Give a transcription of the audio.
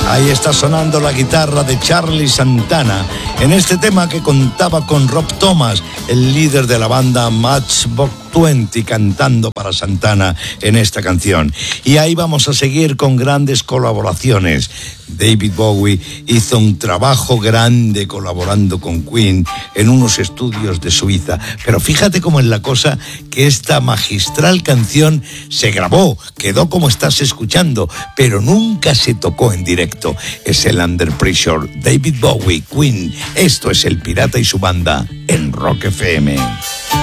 Ahí está sonando la guitarra de Charlie Santana en este tema que contaba con Rob Thomas, el líder de la banda Matchbox 20, cantando para Santana en esta canción. Y ahí vamos a seguir con grandes colaboraciones. David Bowie hizo un trabajo grande colaborando con Queen en unos estudios de Suiza. Pero fíjate cómo es la cosa, que esta magistral canción se grabó, quedó como estás escuchando, pero nunca se tocó en directo. Es el Under Pressure, David Bowie, Queen. Esto es El Pirata y su banda en Rock FM.